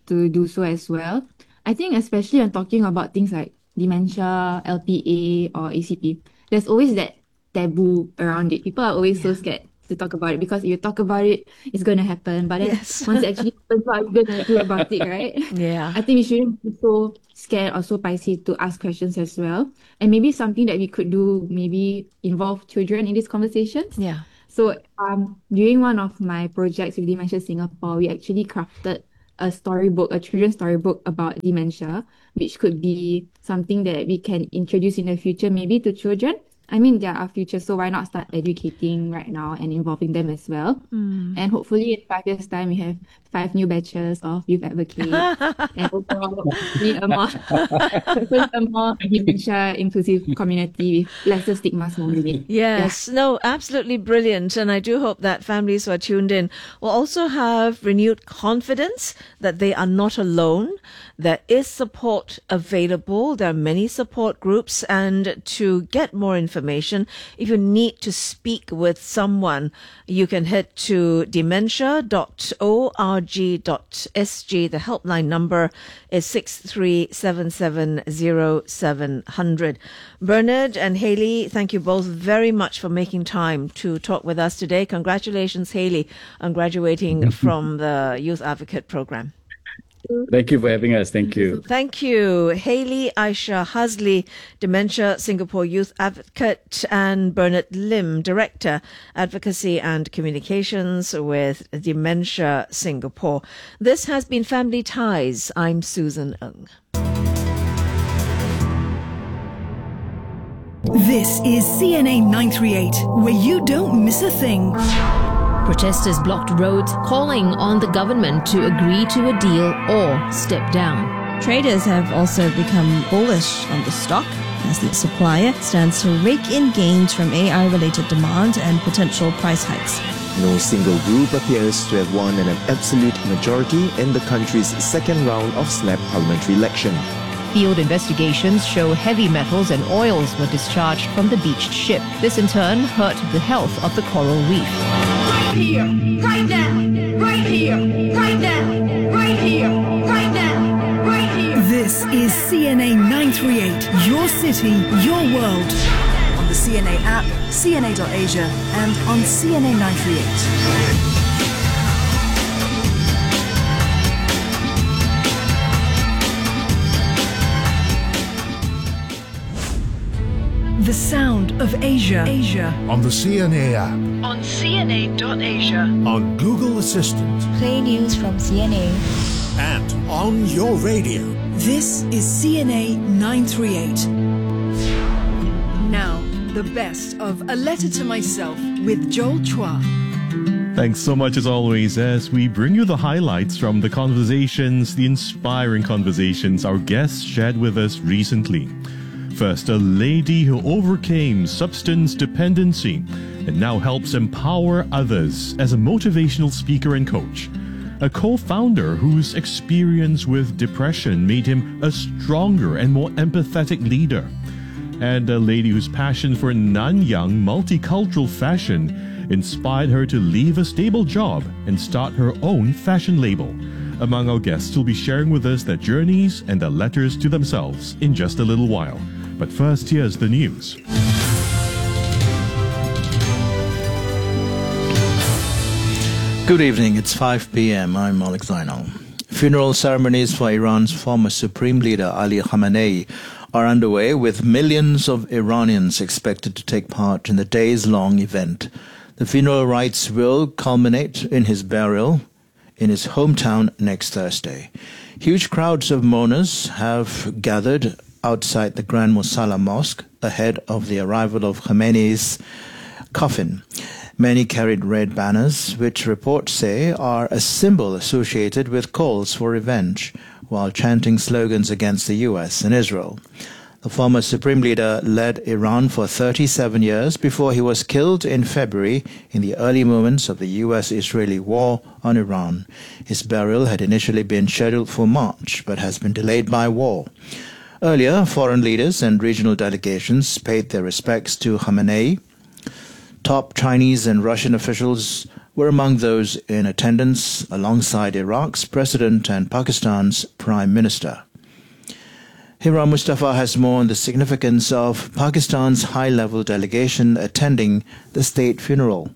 to do so as well. I think especially when talking about things like dementia, L P A, or A C P, there's always that taboo around it. People are always yeah. so scared to talk about it because if you talk about it, it's going to happen. But then yes. once it actually happens, what are you going to do about it, right? Yeah. I think we shouldn't be so scared or so pricey to ask questions as well. And maybe something that we could do, maybe involve children in these conversations. Yeah. So um, during one of my projects with Dementia Singapore, we actually crafted a storybook, a children's storybook about dementia, which could be something that we can introduce in the future, maybe to children. I mean, they are our future, so why not start educating right now and involving them as well? Mm. And hopefully in five years' time, we have five new batches of youth advocates and overall hopefully a more, a more dementia inclusive community with lesser stigmas moving. Yes, yeah. No, absolutely brilliant. And I do hope that families who are tuned in will also have renewed confidence that they are not alone. There is support available. There are many support groups. And to get more information, if you need to speak with someone, you can head to dementia dot org dot s g. The helpline number is six three seven seven zero seven zero zero. Bernard and Haley, thank you both very much for making time to talk with us today. Congratulations, Haley, on graduating from the Youth Advocate Program. Thank you for having us. Thank you. Thank you. Haley Aisha Hazli, Dementia Singapore Youth Advocate, and Bernard Lim, Director, Advocacy and Communications with Dementia Singapore. This has been Family Ties. I'm Susan Ng. This is C N A nine three eight, where you don't miss a thing. Protesters blocked roads, calling on the government to agree to a deal or step down. Traders have also become bullish on the stock as the supplier stands to rake in gains from A I-related demand and potential price hikes. No single group appears to have won an absolute majority in the country's second round of SNAP parliamentary election. Field investigations show heavy metals and oils were discharged from the beached ship. This in turn hurt the health of the coral reef. Right here, right now, right here, right now, right here, right now, right here. This is C N A nine three eight, your city, your world. On the C N A app, C N A dot asia, and on C N A nine three eight. The sound of Asia. Asia. On the C N A app. On C N A dot asia. On Google Assistant. Play news from C N A. And on your radio. This is C N A nine three eight. Now, the best of A Letter to Myself with Joel Chua. Thanks so much as always as we bring you the highlights from the conversations, the inspiring conversations our guests shared with us recently. First, a lady who overcame substance dependency and now helps empower others as a motivational speaker and coach. A co-founder whose experience with depression made him a stronger and more empathetic leader. And a lady whose passion for Nanyang multicultural fashion inspired her to leave a stable job and start her own fashion label. Among our guests will be sharing with us their journeys and their letters to themselves in just a little while. But first, here's the news. Good evening, it's five p.m. I'm Alex Zainal. Funeral ceremonies for Iran's former Supreme Leader Ali Khamenei are underway, with millions of Iranians expected to take part in the days-long event. The funeral rites will culminate in his burial in his hometown next Thursday. Huge crowds of mourners have gathered outside the Grand Musalla Mosque ahead of the arrival of Khamenei's coffin. Many carried red banners, which reports say are a symbol associated with calls for revenge, while chanting slogans against the U S and Israel. The former Supreme Leader led Iran for thirty-seven years before he was killed in February in the early moments of the U S-Israeli war on Iran. His burial had initially been scheduled for March, but has been delayed by war. Earlier, foreign leaders and regional delegations paid their respects to Khamenei. Top Chinese and Russian officials were among those in attendance alongside Iraq's president and Pakistan's prime minister. Hiram Mustafa has more on the significance of Pakistan's high-level delegation attending the state funeral.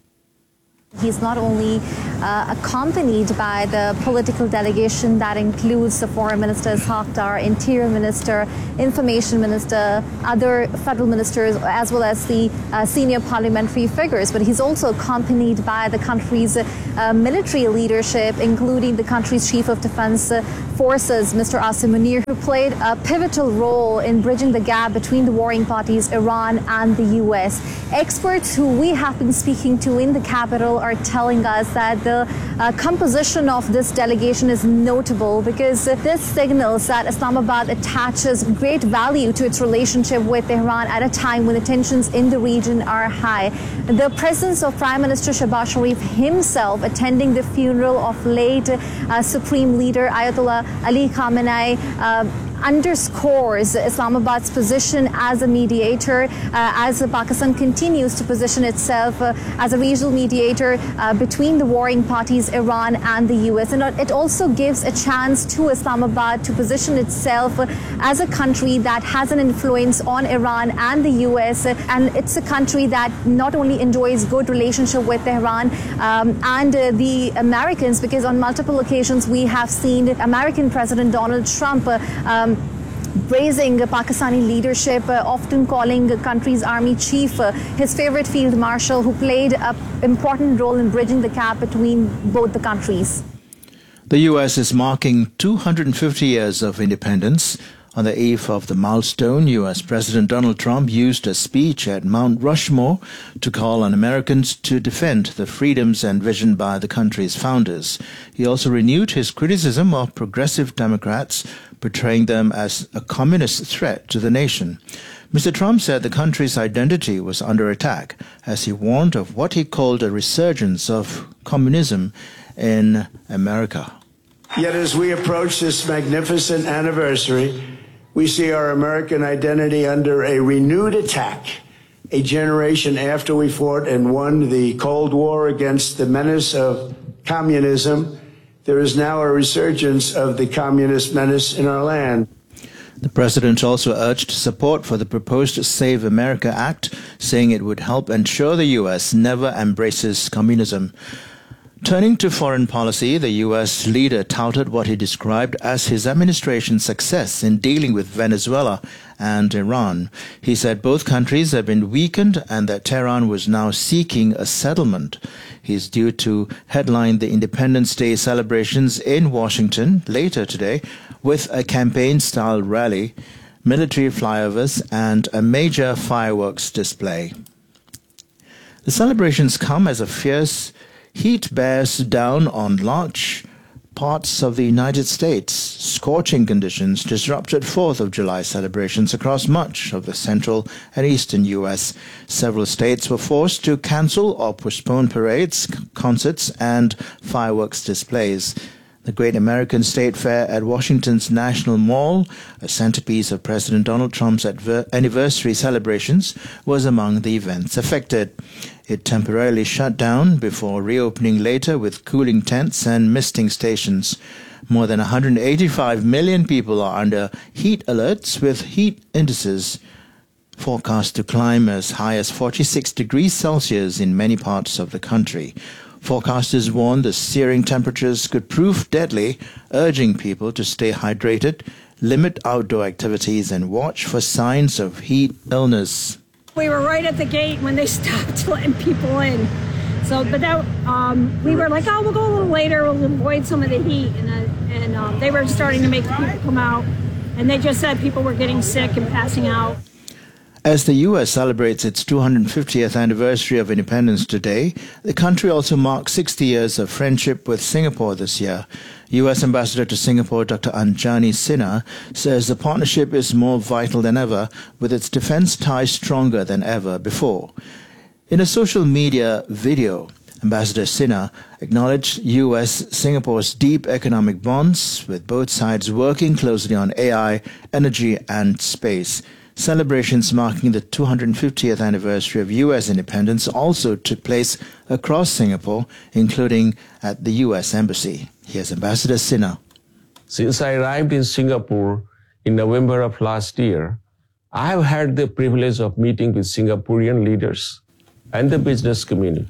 He's not only uh, accompanied by the political delegation that includes the Foreign Minister Ishaq Dar, Interior Minister, Information Minister, other federal ministers, as well as the uh, senior parliamentary figures, but he's also accompanied by the country's uh, military leadership, including the country's Chief of Defense uh, Forces, Mister Asim Munir, who played a pivotal role in bridging the gap between the warring parties, Iran and the U S. Experts who we have been speaking to in the capital are telling us that the uh, composition of this delegation is notable because uh, this signals that Islamabad attaches great value to its relationship with Tehran at a time when the tensions in the region are high. The presence of Prime Minister Shehbaz Sharif himself attending the funeral of late uh, Supreme Leader Ayatollah Ali Khamenei uh, underscores Islamabad's position as a mediator uh, as Pakistan continues to position itself uh, as a regional mediator uh, between the warring parties, Iran and the U S. And it also gives a chance to Islamabad to position itself uh, as a country that has an influence on Iran and the U S. Uh, and it's a country that not only enjoys good relationship with Tehran um, and uh, the Americans, because on multiple occasions we have seen American President Donald Trump uh, um, praising Pakistani leadership, uh, often calling the country's army chief uh, his favorite field marshal, who played an important role in bridging the gap between both the countries. The U S is marking two hundred fifty years of independence. On the eve of the milestone, U S President Donald Trump used a speech at Mount Rushmore to call on Americans to defend the freedoms envisioned by the country's founders. He also renewed his criticism of progressive Democrats, portraying them as a communist threat to the nation. Mister Trump said the country's identity was under attack as he warned of what he called a resurgence of communism in America. Yet as we approach this magnificent anniversary, we see our American identity under a renewed attack. A generation after we fought and won the Cold War against the menace of communism, there is now a resurgence of the communist menace in our land. The president also urged support for the proposed Save America Act, saying it would help ensure the U S never embraces communism. Turning to foreign policy, the U S leader touted what he described as his administration's success in dealing with Venezuela and Iran. He said both countries have been weakened and that Tehran was now seeking a settlement. He is due to headline the Independence Day celebrations in Washington later today with a campaign-style rally, military flyovers, and a major fireworks display. The celebrations come as a fierce heat bears down on large parts of the United States. Scorching conditions disrupted fourth of July celebrations across much of the central and eastern U S. Several states were forced to cancel or postpone parades, concerts, and fireworks displays. The Great American State Fair at Washington's National Mall, a centerpiece of President Donald Trump's adver- anniversary celebrations, was among the events affected. It temporarily shut down before reopening later with cooling tents and misting stations. More than one hundred eighty-five million people are under heat alerts, with heat indices forecast to climb as high as forty-six degrees Celsius in many parts of the country. Forecasters warn the searing temperatures could prove deadly, urging people to stay hydrated, limit outdoor activities, and watch for signs of heat illness. We were right at the gate when they stopped letting people in. So, but that um, we were like, oh, we'll go a little later, we'll avoid some of the heat, and uh, and um, they were starting to make the people come out, and they just said people were getting sick and passing out. As the U S celebrates its two hundred fiftieth anniversary of independence today, the country also marks sixty years of friendship with Singapore this year. U S Ambassador to Singapore, Doctor Anjani Sinha, says the partnership is more vital than ever, with its defense ties stronger than ever before. In a social media video, Ambassador Sinha acknowledged U S Singapore's deep economic bonds, with both sides working closely on A I, energy, and space. Celebrations marking the two hundred fiftieth anniversary of U S independence also took place across Singapore, including at the U S Embassy. Here's Ambassador Sinha. Since I arrived in Singapore in November of last year, I have had the privilege of meeting with Singaporean leaders and the business community.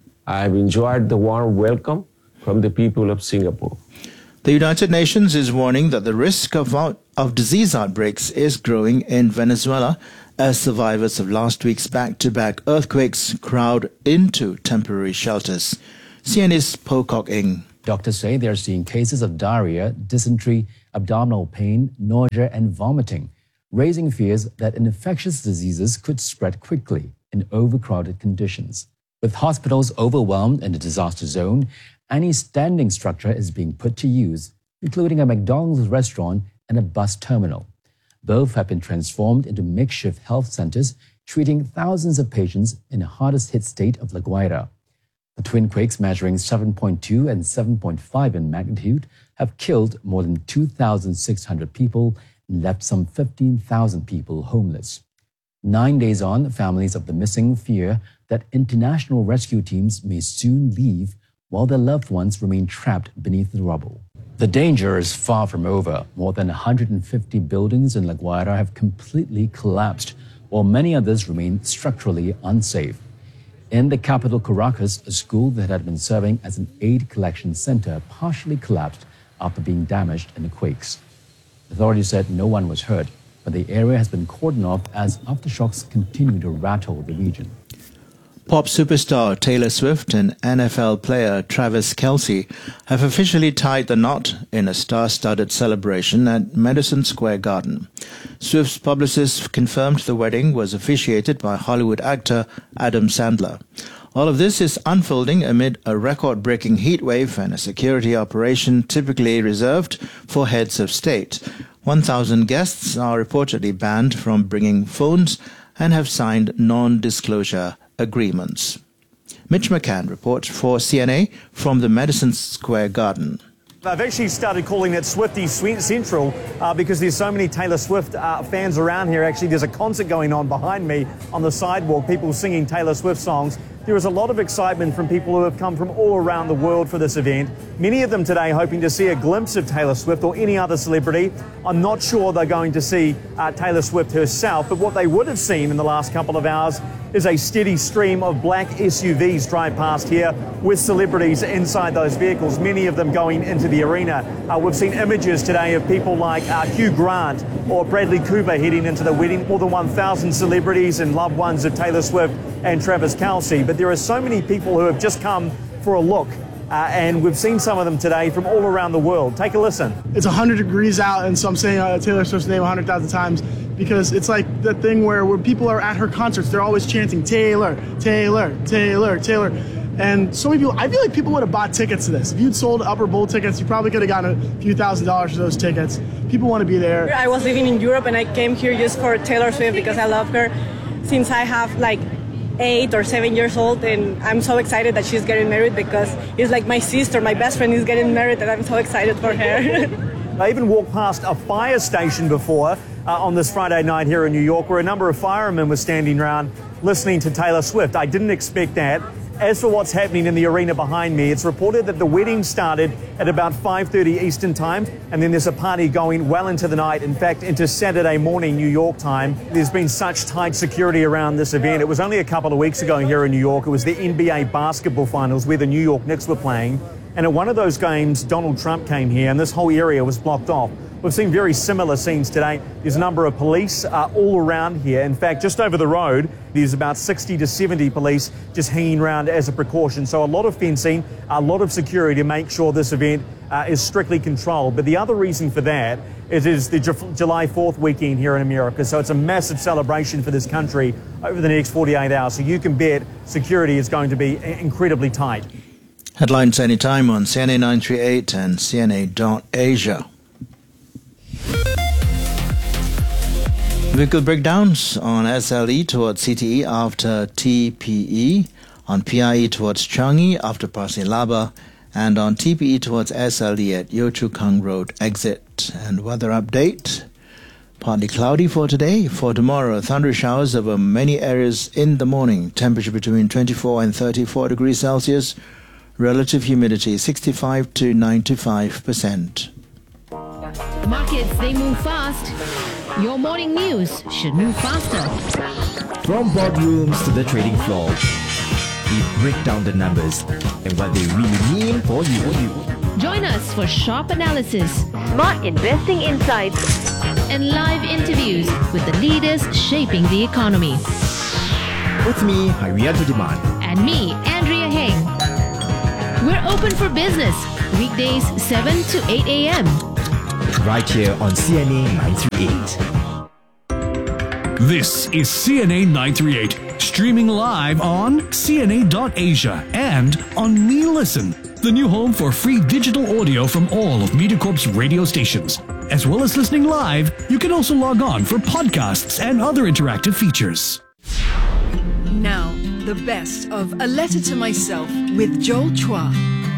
I have enjoyed the warm welcome from the people of Singapore. The United Nations is warning that the risk of, out, of disease outbreaks is growing in Venezuela as survivors of last week's back-to-back earthquakes crowd into temporary shelters. C N A's Pocock Ing. Doctors say they are seeing cases of diarrhea, dysentery, abdominal pain, nausea and vomiting, raising fears that infectious diseases could spread quickly in overcrowded conditions. With hospitals overwhelmed in the disaster zone, any standing structure is being put to use, including a McDonald's restaurant and a bus terminal. Both have been transformed into makeshift health centers, treating thousands of patients in the hardest hit state of La Guaira. The twin quakes measuring seven point two and seven point five in magnitude have killed more than two thousand six hundred people and left some fifteen thousand people homeless. Nine days on, families of the missing fear that international rescue teams may soon leave while their loved ones remain trapped beneath the rubble. The danger is far from over. More than one hundred fifty buildings in La Guaira have completely collapsed, while many others remain structurally unsafe. In the capital Caracas, a school that had been serving as an aid collection center partially collapsed after being damaged in the quakes. Authorities said no one was hurt, but the area has been cordoned off as aftershocks continue to rattle the region. Pop superstar Taylor Swift and N F L player Travis Kelce have officially tied the knot in a star-studded celebration at Madison Square Garden. Swift's publicist confirmed the wedding was officiated by Hollywood actor Adam Sandler. All of this is unfolding amid a record-breaking heatwave and a security operation typically reserved for heads of state. one thousand guests are reportedly banned from bringing phones and have signed non-disclosure agreements. Mitch McCann reports for C N A from the Madison Square Garden. I've actually started calling it Swiftie Central uh, because there's so many Taylor Swift uh, fans around here. Actually, there's a concert going on behind me on the sidewalk, people singing Taylor Swift songs. There is a lot of excitement from people who have come from all around the world for this event. Many of them today hoping to see a glimpse of Taylor Swift or any other celebrity. I'm not sure they're going to see uh, Taylor Swift herself, but what they would have seen in the last couple of hours is a steady stream of black S U Vs drive past here with celebrities inside those vehicles, many of them going into the arena. Uh, we've seen images today of people like uh, Hugh Grant or Bradley Cooper heading into the wedding, more than one thousand celebrities and loved ones of Taylor Swift and Travis Kelce. But there are so many people who have just come for a look. Uh, and we've seen some of them today from all around the world. Take a listen. It's one hundred degrees out, and so I'm saying uh, Taylor Swift's name one hundred thousand times because it's like the thing where, where people are at her concerts, they're always chanting, Taylor, Taylor, Taylor, Taylor. And so many people, I feel like people would have bought tickets to this. If you'd sold Upper Bowl tickets, you probably could have gotten a few thousand dollars for those tickets. People want to be there. I was living in Europe, and I came here just for Taylor Swift because I love her since I have like eight or seven years old, and I'm so excited that she's getting married because it's like my sister, my best friend is getting married, and I'm so excited for her. I even walked past a fire station before uh, on this Friday night here in New York where a number of firemen were standing around listening to Taylor Swift. I didn't expect that. As for what's happening in the arena behind me, it's reported that the wedding started at about five thirty Eastern time, and then there's a party going well into the night, in fact, into Saturday morning New York time. There's been such tight security around this event. It was only a couple of weeks ago here in New York. It was the N B A basketball finals where the New York Knicks were playing. And at one of those games, Donald Trump came here, and this whole area was blocked off. We've seen very similar scenes today. There's a number of police uh, all around here. In fact, just over the road, there's about sixty to seventy police just hanging around as a precaution. So a lot of fencing, a lot of security to make sure this event uh, is strictly controlled. But the other reason for that is, is the Ju- July fourth weekend here in America. So it's a massive celebration for this country over the next forty-eight hours. So you can bet security is going to be incredibly tight. Headlines anytime on C N A nine thirty-eight and C N A dot Asia. Vehicle breakdowns on S L E towards C T E after T P E, on P I E towards Changi after Pasir Laba, and on T P E towards S L E at Yio Chu Kang Road exit. And weather update. Partly cloudy for today. For tomorrow, thundery showers over many areas in the morning. Temperature between twenty-four and thirty-four degrees Celsius. Relative humidity sixty-five to ninety-five percent. Markets, they move fast. Your morning news should move faster. From boardrooms to the trading floor, we break down the numbers and what they really mean for you. Join us for sharp analysis, Smart investing insights. and live interviews with the leaders shaping the economy. With me, Hariato Demand. And me, Andrea Heng. We're open for business, weekdays seven to eight a.m. Right here on C N A nine thirty-eight. This is C N A nine thirty-eight, streaming live on C N A dot Asia and on Me Listen, the new home for free digital audio from all of MediaCorp's radio stations. As well as listening live, you can also log on for podcasts and other interactive features. Now, the best of A Letter to Myself with Joel Chua.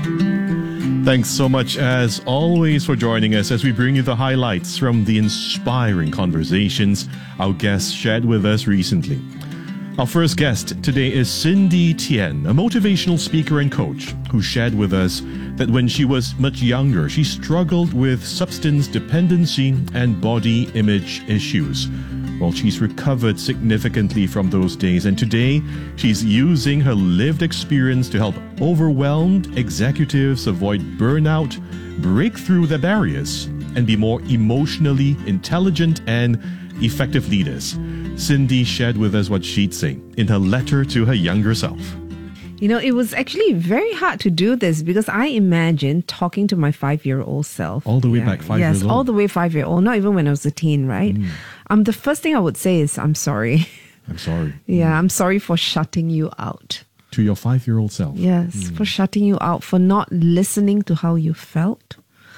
Thanks so much, as always, for joining us as we bring you the highlights from the inspiring conversations our guests shared with us recently. Our first guest today is Cindy Tien, a motivational speaker and coach who shared with us that when she was much younger, she struggled with substance dependency and body image issues. Well, she's recovered significantly from those days, and today she's using her lived experience to help overwhelmed executives avoid burnout, break through their barriers, and be more emotionally intelligent and effective leaders. Cindy shared with us what she'd say in her letter to her younger self. You know, it was actually very hard to do this because I imagine talking to my five-year-old self. All the way back five yes, years old? all the way five-year-old, not even when I was a teen, right? Mm. Um, the first thing I would say is, I'm sorry. I'm sorry. Yeah, I'm sorry for shutting you out. To your five-year-old self? Yes, Mm. for shutting you out, for not listening to how you felt,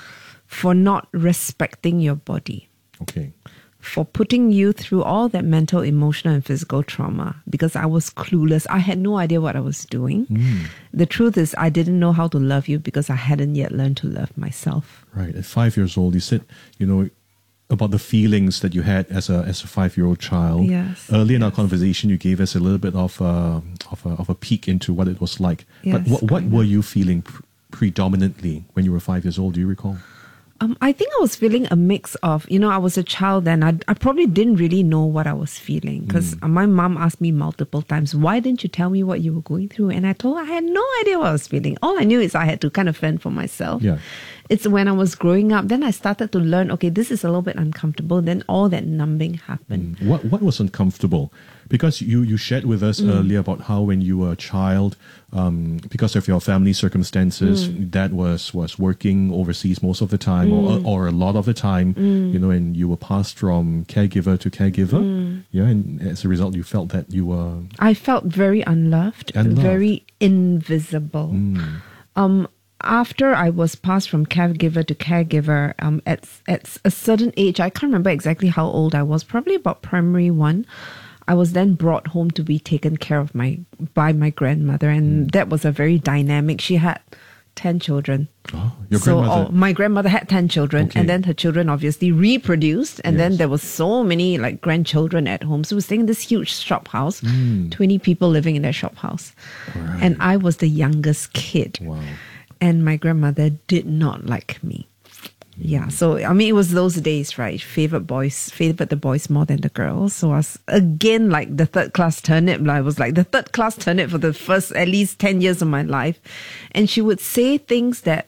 for not respecting your body. Okay. For putting you through all that mental, emotional, and physical trauma because I was clueless. I had no idea what I was doing. Mm. The truth is, I didn't know how to love you because I hadn't yet learned to love myself. Right. At five years old, you said, you know, about the feelings that you had as a as a five-year-old child. Yes. Early in our conversation, you gave us a little bit of a, of a, of a peek into what it was like. But Yes, what, what kinda. were you feeling pr- predominantly when you were five years old? Do you recall? Um, I think I was feeling a mix of, you know, I was a child then. I, I probably didn't really know what I was feeling because my mom asked me multiple times, why didn't you tell me what you were going through? And I told her I had no idea what I was feeling. All I knew is I had to kind of fend for myself. Yeah. It's when I was growing up, then I started to learn, okay, this is a little bit uncomfortable. Then all that numbing happened. Mm. What what was uncomfortable? Because you, you shared with us Mm. earlier about how when you were a child, um, because of your family circumstances, Mm. dad was, was working overseas most of the time Mm. or, or a lot of the time, Mm. you know, and you were passed from caregiver to caregiver. Mm. Yeah, and as a result, you felt that you were... I felt very unloved, Unloved. very invisible. Mm. Um, after I was passed from caregiver to caregiver, um, at at a certain age, I can't remember exactly how old I was, probably about primary one. I was then brought home to be taken care of my by my grandmother, and that was a very dynamic. She had ten children. Oh, your so grandmother... all- my grandmother had ten children, Okay. and then her children obviously reproduced, and then Yes. there was so many like grandchildren at home. So we were staying in this huge shop house, Mm. twenty people living in that shop house, Right. and I was the youngest kid. Wow. And my grandmother did not like me. Yeah, so I mean, it was those days, right? Favorite boys, favored the boys more than the girls. So I was again like the third class turnip. I was like the third class turnip for the first at least ten years of my life. And she would say things that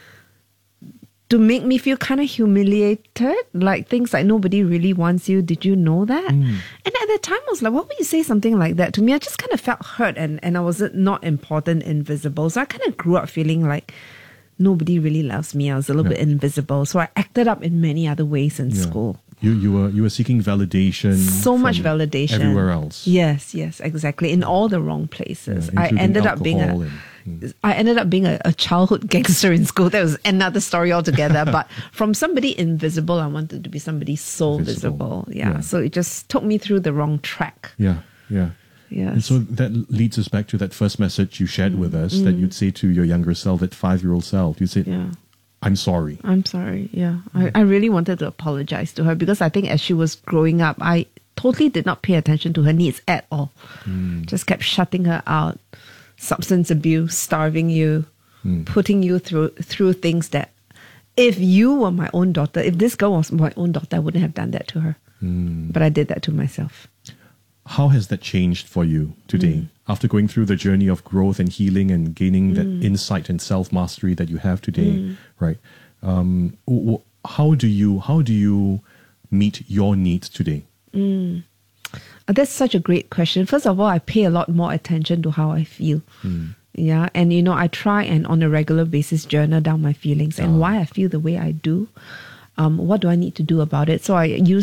to make me feel kind of humiliated, like things like nobody really wants you. Did you know that? Mm. And at that time, I was like, why would you say something like that to me? I just kind of felt hurt and, and I was not important, invisible. So I kind of grew up feeling like nobody really loves me. I was a little Yeah. bit invisible. So I acted up in many other ways in Yeah. school. You you were you were seeking validation. So much from validation. everywhere else. Yes, yes, exactly. In all the wrong places. Yeah, I including ended up being a alcohol and- I ended up being a, a childhood gangster in school. That was another story altogether. But from somebody invisible, I wanted to be somebody so visible. Visible. Yeah. Yeah. So it just took me through the wrong track. Yeah, yeah. Yes. And so that leads us back to that first message you shared with us that you'd say to your younger self, that five-year-old self. You'd say, Yeah. I'm sorry. I'm sorry. Yeah. I, I really wanted to apologize to her because I think as she was growing up, I totally did not pay attention to her needs at all. Mm. Just kept shutting her out. Substance abuse, starving you, Mm. putting you through through things that if you were my own daughter, if this girl was my own daughter, I wouldn't have done that to her. Mm. But I did that to myself. How has that changed for you today? Mm. After going through the journey of growth and healing and gaining that Mm. insight and self-mastery that you have today, Mm. right? Um, w- w- how do you how do you meet your needs today? Mm. Uh, That's such a great question. First of all, I pay a lot more attention to how I feel. Mm. Yeah. And, you know, I try and on a regular basis journal down my feelings and why I feel the way I do. Um, what do I need to do about it? So I use